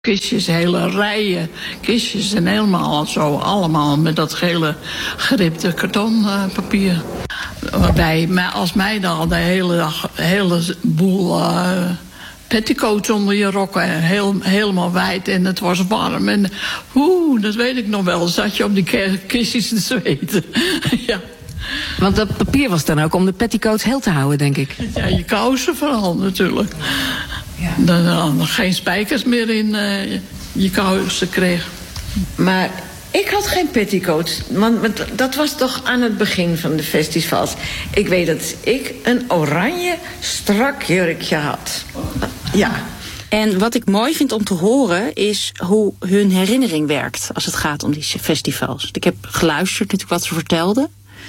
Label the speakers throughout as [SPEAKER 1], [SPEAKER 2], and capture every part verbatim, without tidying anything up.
[SPEAKER 1] kistjes, hele rijen kistjes en helemaal zo, allemaal met dat gele geribde kartonpapier. Uh, Waarbij mij als meid al de hele dag een hele boel uh, petticoats onder je rokken, heel, helemaal wijd en het was warm. En oeh, dat weet ik nog wel, zat je op die kistjes te zweten. Ja.
[SPEAKER 2] Want dat papier was dan ook om de petticoats heel te houden, denk ik.
[SPEAKER 1] Ja, je kousen vooral natuurlijk. Ja. Dan, dan geen spijkers meer in uh, je kousen kreeg.
[SPEAKER 3] Maar ik had geen petticoats, want dat was toch aan het begin van de festivals. Ik weet dat ik een oranje strak jurkje had. Ja.
[SPEAKER 4] En wat ik mooi vind om te horen is hoe hun herinnering werkt als het gaat om die festivals. Ik heb geluisterd natuurlijk wat ze vertelden.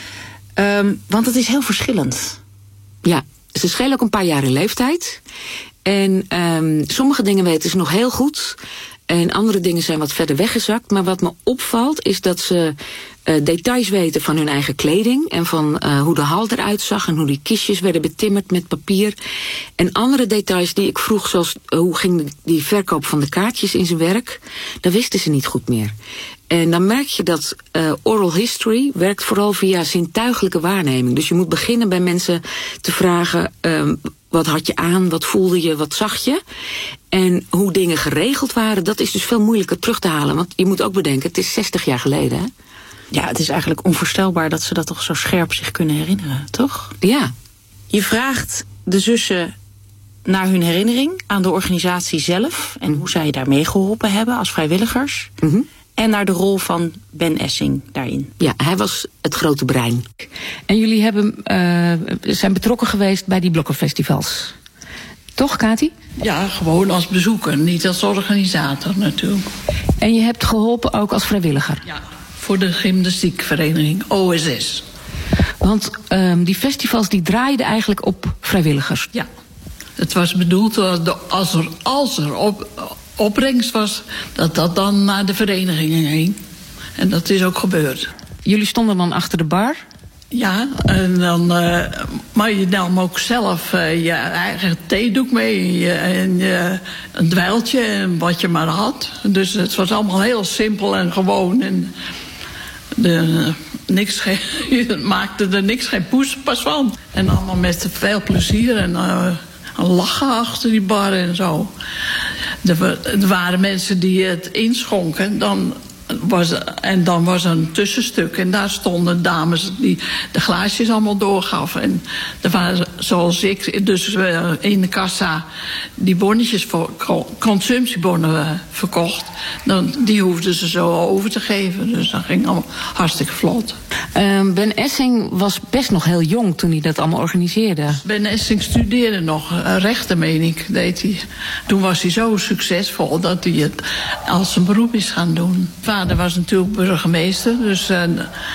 [SPEAKER 4] Um, want het is heel verschillend.
[SPEAKER 2] Ja, ze schelen ook een paar jaar in leeftijd. En um, sommige dingen weten ze nog heel goed. En andere dingen zijn wat verder weggezakt. Maar wat me opvalt is dat ze uh, details weten van hun eigen kleding. En van uh, hoe de hal eruit zag. En hoe die kistjes werden betimmerd met papier. En andere details die ik vroeg, zoals uh, hoe ging die verkoop van de kaartjes in zijn werk. Dat wisten ze niet goed meer. En dan merk je dat uh, oral history werkt vooral via zintuigelijke waarneming. Dus je moet beginnen bij mensen te vragen, um, wat had je aan, wat voelde je, wat zag je? En hoe dingen geregeld waren, dat is dus veel moeilijker terug te halen. Want je moet ook bedenken, het is zestig jaar geleden, hè?
[SPEAKER 4] Ja, het is eigenlijk onvoorstelbaar dat ze dat toch zo scherp zich kunnen herinneren, toch?
[SPEAKER 2] Ja.
[SPEAKER 4] Je vraagt de zussen naar hun herinnering aan de organisatie zelf en hoe zij daarmee geholpen hebben als vrijwilligers.
[SPEAKER 2] Mm-hmm.
[SPEAKER 4] En naar de rol van Ben Essing daarin.
[SPEAKER 2] Ja, hij was het grote brein. En jullie hebben, uh, zijn betrokken geweest bij die blokkenfestivals. Toch, Kati?
[SPEAKER 1] Ja, gewoon als bezoeker, niet als organisator natuurlijk.
[SPEAKER 2] En je hebt geholpen ook als vrijwilliger?
[SPEAKER 1] Ja, voor de gymnastiekvereniging O S S.
[SPEAKER 2] Want um, die festivals die draaiden eigenlijk op vrijwilligers?
[SPEAKER 1] Ja, het was bedoeld als er, als er op... opbrengst was, dat dat dan naar de verenigingen ging. En dat is ook gebeurd.
[SPEAKER 2] Jullie stonden dan achter de bar?
[SPEAKER 1] Ja, en dan, uh, maar je nam ook zelf uh, je eigen theedoek mee. Je, en je, een dweiltje en wat je maar had. Dus het was allemaal heel simpel en gewoon. En de, niks, je maakte er niks geen poespas van. En allemaal met veel plezier en uh, lachen achter die bar en zo. Er waren mensen die het inschonken, dan was, en dan was er een tussenstuk. En daar stonden dames die de glaasjes allemaal doorgaven. En er waren, zoals ik, dus in de kassa die bonnetjes voor consumptiebonnen verkocht. Dan, die hoefden ze zo over te geven. Dus dat ging allemaal hartstikke vlot.
[SPEAKER 2] Uh, Ben Essing was best nog heel jong toen hij dat allemaal organiseerde.
[SPEAKER 1] Ben Essing studeerde nog, uh, rechten meen ik, deed hij. Toen was hij zo succesvol dat hij het als een beroep is gaan doen. Vader was natuurlijk burgemeester, dus uh,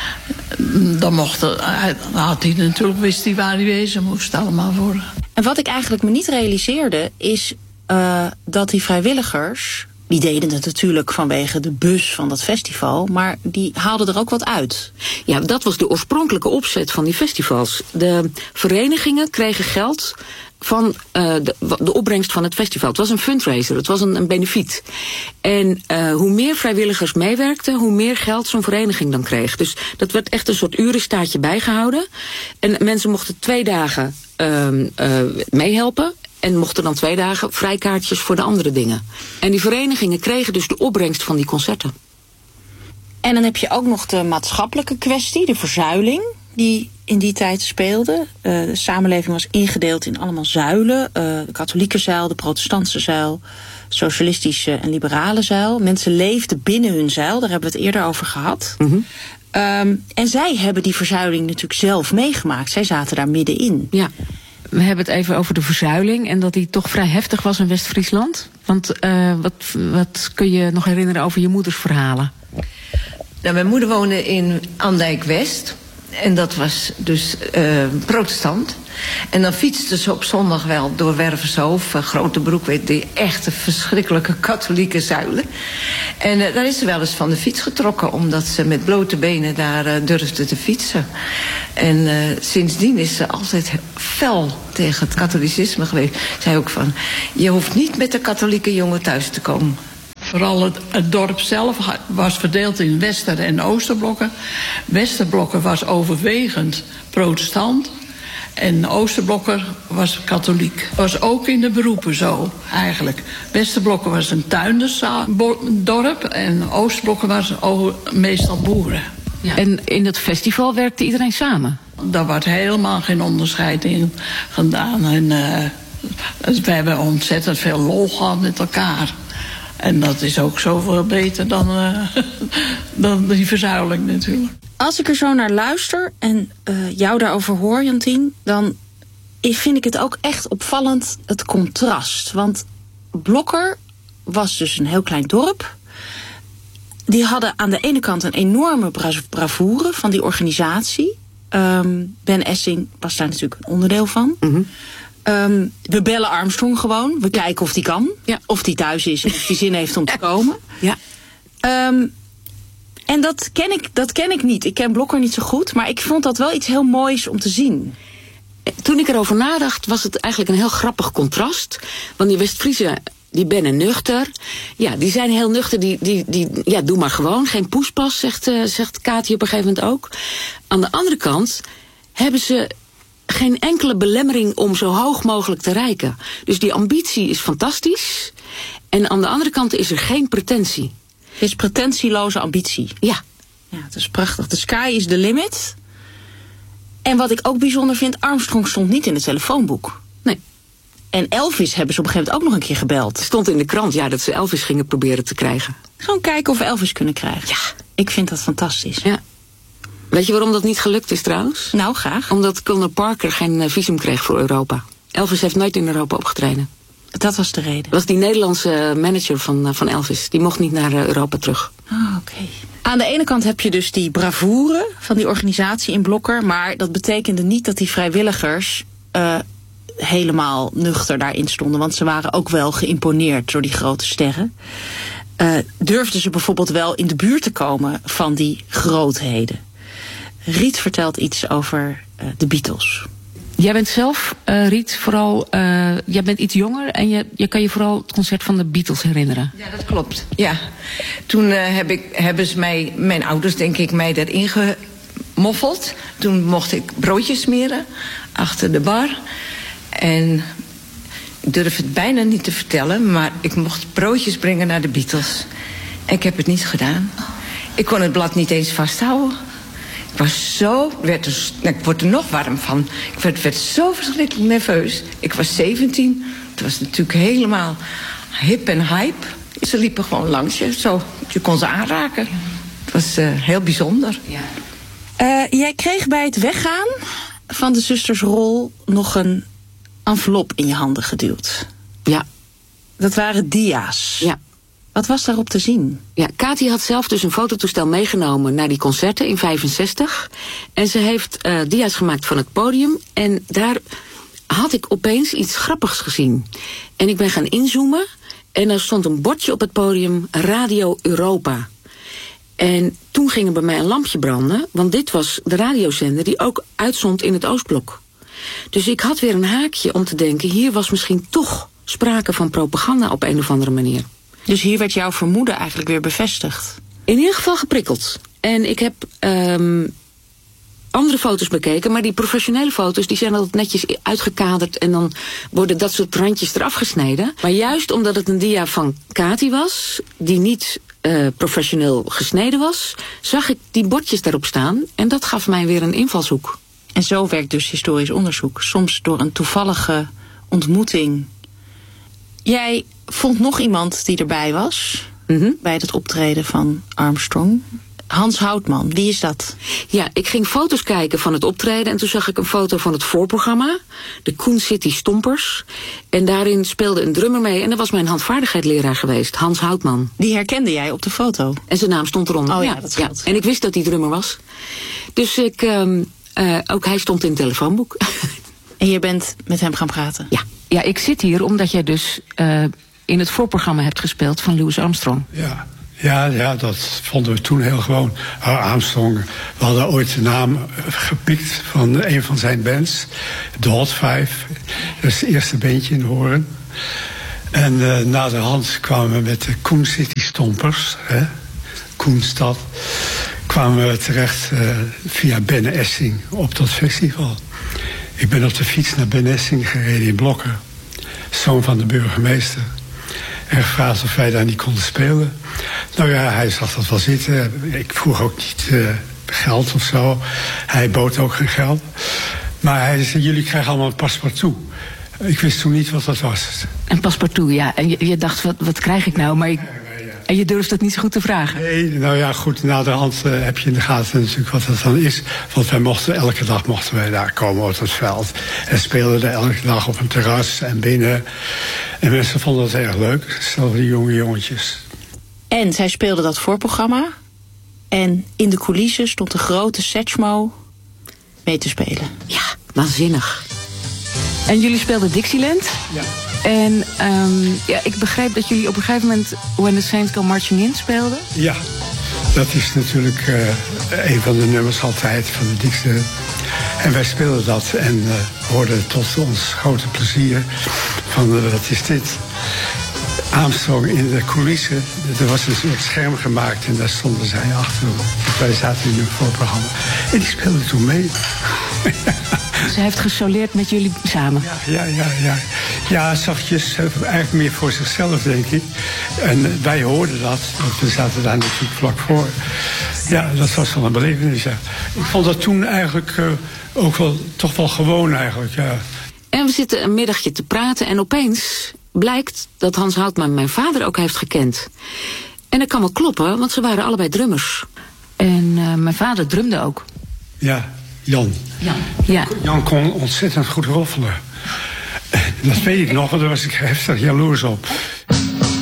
[SPEAKER 1] dan mocht er, had hij natuurlijk, wist hij waar hij wezen moest allemaal voor.
[SPEAKER 4] En wat ik eigenlijk me niet realiseerde is uh, dat die vrijwilligers, die deden het natuurlijk vanwege de bus van dat festival, maar die haalden er ook wat uit.
[SPEAKER 2] Ja, dat was de oorspronkelijke opzet van die festivals. De verenigingen kregen geld van uh, de, de opbrengst van het festival. Het was een fundraiser, het was een, een benefiet. En uh, hoe meer vrijwilligers meewerkten, hoe meer geld zo'n vereniging dan kreeg. Dus dat werd echt een soort urenstaatje bijgehouden. En mensen mochten twee dagen uh, uh, meehelpen. En mochten dan twee dagen vrijkaartjes voor de andere dingen. En die verenigingen kregen dus de opbrengst van die concerten.
[SPEAKER 4] En dan heb je ook nog de maatschappelijke kwestie, de verzuiling, die in die tijd speelde. Uh, de samenleving was ingedeeld in allemaal zuilen. Uh, de katholieke zuil, de protestantse zuil, socialistische en liberale zuil. Mensen leefden binnen hun zuil, daar hebben we het eerder over gehad.
[SPEAKER 2] Mm-hmm.
[SPEAKER 4] Um, en zij hebben die verzuiling natuurlijk zelf meegemaakt. Zij zaten daar middenin.
[SPEAKER 2] Ja. We hebben het even over de verzuiling en dat die toch vrij heftig was in West-Friesland. Want uh, wat, wat kun je nog herinneren over je moeders verhalen?
[SPEAKER 3] Nou, mijn moeder woonde in Andijk-West. En dat was dus uh, protestant. En dan fietsten ze op zondag wel door Wervershoofd, uh, Grote Broek, weet die echte verschrikkelijke katholieke zuilen. En uh, daar is ze wel eens van de fiets getrokken, omdat ze met blote benen daar uh, durfde te fietsen. En uh, sindsdien is ze altijd fel tegen het katholicisme geweest. Zei ook van, je hoeft niet met de katholieke jongen thuis te komen.
[SPEAKER 1] Vooral het, het dorp zelf was verdeeld in Wester- en Oosterblokken. Westerblokken was overwegend protestant. En Oosterblokker was katholiek. Was ook in de beroepen zo, eigenlijk. Westerblokken was een tuindersdorp en Oosterblokken was meestal boeren.
[SPEAKER 2] Ja. En in dat festival werkte iedereen samen?
[SPEAKER 1] Daar wordt helemaal geen onderscheid in gedaan. En uh, we hebben ontzettend veel lol gehad met elkaar. En dat is ook zoveel beter dan, uh, dan die verzuiling natuurlijk.
[SPEAKER 4] Als ik er zo naar luister en uh, jou daarover hoor, Jantien, dan vind ik het ook echt opvallend, het contrast. Want Blokker was dus een heel klein dorp. Die hadden aan de ene kant een enorme bra- bravoure van die organisatie. Um, Ben Essing was daar natuurlijk een onderdeel van. Mm-hmm. Um, we bellen Armstrong gewoon. We kijken of die kan. Ja. Of die thuis is. Of die zin heeft om te komen. Ja. Um, en dat ken, ik, dat ken ik niet. Ik ken Blokker niet zo goed. Maar ik vond dat wel iets heel moois om te zien.
[SPEAKER 2] Toen ik erover nadacht, was het eigenlijk een heel grappig contrast. Want die West-Friezen, die bennen nuchter. Ja, die zijn heel nuchter. Die, die, die, ja, doe maar gewoon. Geen poespas, zegt, uh, zegt Katie op een gegeven moment ook. Aan de andere kant hebben ze geen enkele belemmering om zo hoog mogelijk te reiken. Dus die ambitie is fantastisch. En aan de andere kant is er geen pretentie.
[SPEAKER 4] Het is pretentieloze ambitie.
[SPEAKER 2] Ja.
[SPEAKER 4] Ja, het is prachtig. The sky is the limit. En wat ik ook bijzonder vind, Armstrong stond niet in het telefoonboek.
[SPEAKER 2] Nee.
[SPEAKER 4] En Elvis hebben ze op een gegeven moment ook nog een keer gebeld.
[SPEAKER 2] Het stond in de krant, ja, dat ze Elvis gingen proberen te krijgen.
[SPEAKER 4] Gewoon kijken of we Elvis kunnen krijgen.
[SPEAKER 2] Ja.
[SPEAKER 4] Ik vind dat fantastisch.
[SPEAKER 2] Ja. Weet je waarom dat niet gelukt is trouwens?
[SPEAKER 4] Nou, graag.
[SPEAKER 2] Omdat Colonel Parker geen uh, visum kreeg voor Europa. Elvis heeft nooit in Europa opgetreden.
[SPEAKER 4] Dat was de reden.
[SPEAKER 2] Dat was die Nederlandse manager van, uh, van Elvis. Die mocht niet naar uh, Europa terug.
[SPEAKER 4] Oh, oké. Okay. Aan de ene kant heb je dus die bravoure van die organisatie in Blokker. Maar dat betekende niet dat die vrijwilligers uh, helemaal nuchter daarin stonden. Want ze waren ook wel geïmponeerd door die grote sterren. Uh, durfden ze bijvoorbeeld wel in de buurt te komen van die grootheden. Riet vertelt iets over uh, de Beatles.
[SPEAKER 2] Jij bent zelf, uh, Riet, vooral, uh, jij bent iets jonger en je, je kan je vooral het concert van de Beatles herinneren.
[SPEAKER 3] Ja, dat klopt. Ja. Toen uh, heb ik, hebben ze mij, mijn ouders denk ik, mij erin gemoffeld. Toen mocht ik broodjes smeren achter de bar. En ik durf het bijna niet te vertellen, maar ik mocht broodjes brengen naar de Beatles. En ik heb het niet gedaan. Ik kon het blad niet eens vasthouden. Ik was zo, werd er, nou, ik word er nog warm van. Ik werd, werd zo verschrikkelijk nerveus. Ik was zeventien. Het was natuurlijk helemaal hip en hype. Ze liepen gewoon langs je, zo. Je kon ze aanraken. Het was uh, heel bijzonder.
[SPEAKER 4] Ja. Uh, jij kreeg bij het weggaan van de zustersrol nog een envelop in je handen geduwd.
[SPEAKER 2] Ja.
[SPEAKER 4] Dat waren dia's.
[SPEAKER 2] Ja.
[SPEAKER 4] Wat was daarop te zien?
[SPEAKER 2] Ja, Katie had zelf dus een fototoestel meegenomen naar die concerten in vijfenzestig. En ze heeft uh, dia's gemaakt van het podium. En daar had ik opeens iets grappigs gezien. En ik ben gaan inzoomen. En er stond een bordje op het podium, Radio Europa. En toen ging er bij mij een lampje branden. Want dit was de radiozender die ook uitzond in het Oostblok. Dus ik had weer een haakje om te denken, hier was misschien toch sprake van propaganda op een of andere manier.
[SPEAKER 4] Dus hier werd jouw vermoeden eigenlijk weer bevestigd?
[SPEAKER 2] In ieder geval geprikkeld. En ik heb um, andere foto's bekeken, maar die professionele foto's die zijn altijd netjes uitgekaderd en dan worden dat soort randjes eraf gesneden. Maar juist omdat het een dia van Katie was, die niet uh, professioneel gesneden was, zag ik die bordjes daarop staan en dat gaf mij weer een invalshoek.
[SPEAKER 4] En zo werkt dus historisch onderzoek. Soms door een toevallige ontmoeting. Jij vond nog iemand die erbij was, mm-hmm, bij het optreden van Armstrong. Hans Houtman, wie is dat?
[SPEAKER 2] Ja, ik ging foto's kijken van het optreden en toen zag ik een foto van het voorprogramma, de Koen City Stompers. En daarin speelde een drummer mee en dat was mijn handvaardigheidsleraar geweest, Hans Houtman.
[SPEAKER 4] Die herkende jij op de foto?
[SPEAKER 2] En zijn naam stond eronder.
[SPEAKER 4] Oh ja, dat
[SPEAKER 2] ja. En ik wist dat hij drummer was. Dus ik, um, uh, ook hij stond in het telefoonboek.
[SPEAKER 4] En je bent met hem gaan praten?
[SPEAKER 2] Ja. Ja, ik zit hier omdat jij dus uh, in het voorprogramma hebt gespeeld van Louis Armstrong.
[SPEAKER 5] Ja, ja, ja, dat vonden we toen heel gewoon. Armstrong, we hadden ooit de naam gepikt van een van zijn bands, de Hot Five. Dat is het eerste bandje in Hoorn. En uh, na de hand kwamen we met de Koen City Stompers, hè, Koenstad, kwamen we terecht uh, via Ben Essing op dat festival. Ik ben op de fiets naar Ben Essing gereden in Blokker, zoon van de burgemeester. En gevraagd of wij daar niet konden spelen. Nou ja, hij zag dat wel zitten. Ik vroeg ook niet uh, geld of zo. Hij bood ook geen geld. Maar hij zei, jullie krijgen allemaal een paspartout. Ik wist toen niet wat dat was.
[SPEAKER 2] Een paspartout, ja. En je, je dacht, wat, wat krijg ik nou? Maar ik... En je durft het niet zo goed te vragen?
[SPEAKER 5] Nee, nou ja, goed, na de hand uh, heb je in de gaten natuurlijk wat dat dan is. Want wij mochten, elke dag mochten wij daar komen op het veld. En speelden er elke dag op een terras en binnen. En mensen vonden het erg leuk, zelfs die jonge jongetjes.
[SPEAKER 4] En zij speelden dat voorprogramma. En in de coulissen stond de grote Satchmo mee te spelen.
[SPEAKER 2] Ja, waanzinnig. En jullie speelden Dixieland?
[SPEAKER 5] Ja.
[SPEAKER 2] En um, ja, ik begreep dat jullie op een gegeven moment When the Saints Go Marching In speelden.
[SPEAKER 5] Ja, dat is natuurlijk uh, een van de nummers altijd van de Dixieland. En wij speelden dat en uh, hoorden tot ons grote plezier van uh, wat is dit? Armstrong in de coulissen. Er was een soort scherm gemaakt en daar stonden zij achter. Wij zaten in een voorprogramma. En die speelden toen mee.
[SPEAKER 2] Ze heeft gesoleerd met jullie samen.
[SPEAKER 5] Ja, ja, ja. Ja, ja zachtjes, eigenlijk meer voor zichzelf, denk ik. En wij hoorden dat, want we zaten daar natuurlijk vlak voor. Ja, dat was wel een belevenis, ja. Ik vond dat toen eigenlijk uh, ook wel, toch wel gewoon eigenlijk, ja.
[SPEAKER 2] En we zitten een middagje te praten en opeens blijkt dat Hans Houtman mijn vader ook heeft gekend. En dat kan wel kloppen, want ze waren allebei drummers. En uh, mijn vader drumde ook.
[SPEAKER 5] Ja, Jan.
[SPEAKER 2] Jan. Ja.
[SPEAKER 5] Jan kon ontzettend goed roffelen. Dat weet ik nog, want daar was ik heftig jaloers op.